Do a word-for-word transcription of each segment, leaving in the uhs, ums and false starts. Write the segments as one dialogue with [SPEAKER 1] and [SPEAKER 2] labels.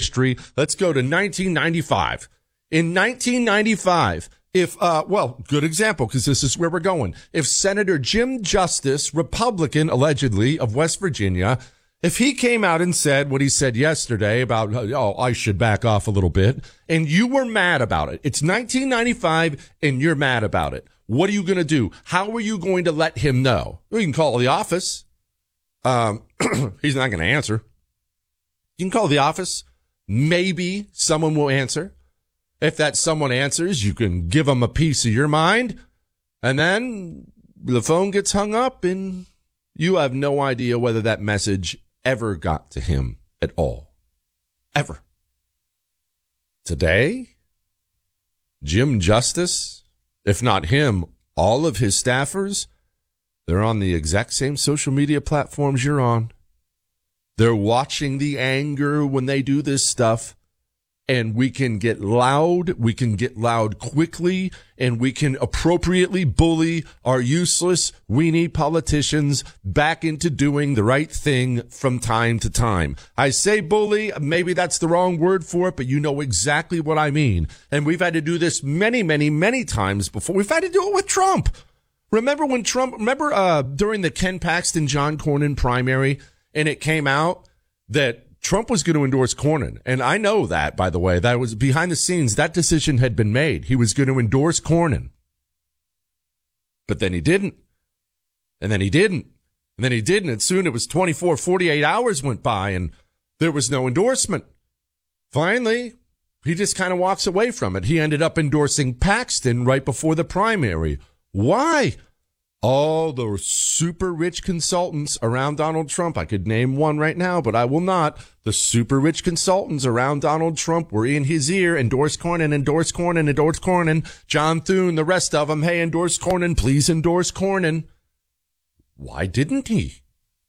[SPEAKER 1] history. Let's go to nineteen ninety-five. In nineteen ninety-five, if, uh, well, good example, because this is where we're going. If Senator Jim Justice, Republican, allegedly, of West Virginia, if he came out and said what he said yesterday about, oh, I should back off a little bit, and you were mad about it. It's nineteen ninety-five, and you're mad about it. What are you going to do? How are you going to let him know? You can call the office. Um, he's not going to answer. You can call the office. Maybe someone will answer. If that someone answers, you can give them a piece of your mind, and then the phone gets hung up, and you have no idea whether that message ever got to him at all. Ever. Today, Jim Justice, if not him, all of his staffers, they're on the exact same social media platforms you're on. They're watching the anger when they do this stuff. And we can get loud, we can get loud quickly, and we can appropriately bully our useless, weenie politicians back into doing the right thing from time to time. I say bully, maybe that's the wrong word for it, but you know exactly what I mean. And we've had to do this many, many, many times before. We've had to do it with Trump. Remember when Trump, remember uh during the Ken Paxton, John Cornyn primary, and it came out that Trump was going to endorse Cornyn. And I know that, by the way, that was behind the scenes. That decision had been made. He was going to endorse Cornyn. But then he didn't. And then he didn't. And then he didn't. And soon it was twenty-four, forty-eight hours went by and there was no endorsement. Finally, he just kind of walks away from it. He ended up endorsing Paxton right before the primary. Why? All the super rich consultants around Donald Trump, I could name one right now, but I will not. The super rich consultants around Donald Trump were in his ear. Endorse Cornyn, endorse Cornyn, endorse Cornyn. John Thune, the rest of them, hey, endorse Cornyn, please endorse Cornyn. Why didn't he?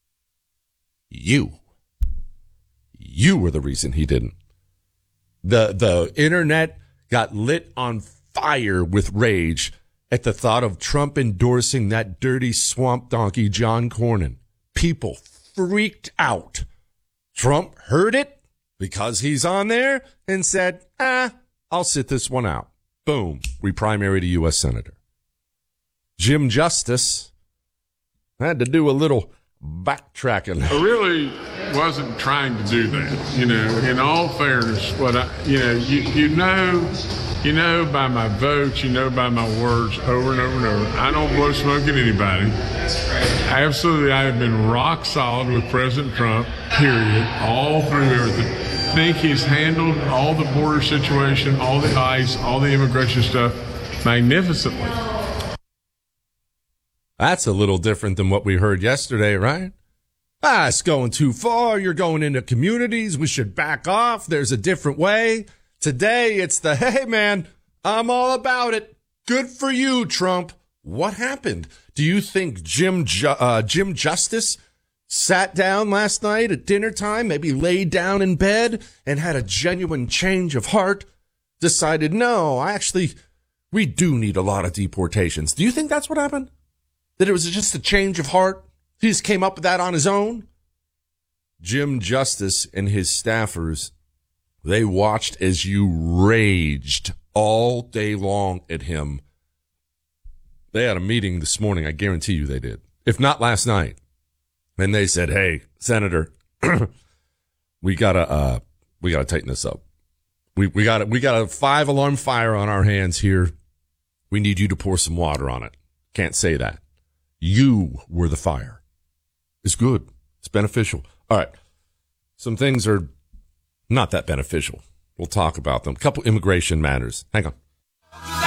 [SPEAKER 1] You. You were the reason he didn't. The, the internet got lit on fire with rage at the thought of Trump endorsing that dirty swamp donkey, John Cornyn. People freaked out. Trump heard it because he's on there and said, ah, I'll sit this one out. Boom. We primaried a U S senator. Jim Justice had to do a little backtracking.
[SPEAKER 2] I really wasn't trying to do that. You know, in all fairness, what I, you know, you, you know, You know by my votes, you know by my words over and over and over. I don't blow smoke at anybody. Absolutely, I have been rock solid with President Trump, period, all through everything. Think he's handled all the border situation, all the ICE, all the immigration stuff magnificently.
[SPEAKER 1] That's a little different than what we heard yesterday, right? Ah, it's going too far. You're going into communities. We should back off. There's a different way. Today, it's the, hey, man, I'm all about it. Good for you, Trump. What happened? Do you think Jim Ju- uh, Jim Justice sat down last night at dinner time, maybe laid down in bed and had a genuine change of heart, decided, no, actually, we do need a lot of deportations? Do you think that's what happened? That it was just a change of heart? He just came up with that on his own? Jim Justice and his staffers, they watched as you raged all day long at him. They had a meeting this morning. I guarantee you they did. If not last night. And they said, hey, Senator, we gotta, uh, we gotta tighten this up. We, we got we got a five alarm fire on our hands here. We need you to pour some water on it. Can't say that. You were the fire. It's good. It's beneficial. All right. Some things are not that beneficial. We'll talk about them. A couple immigration matters. Hang on.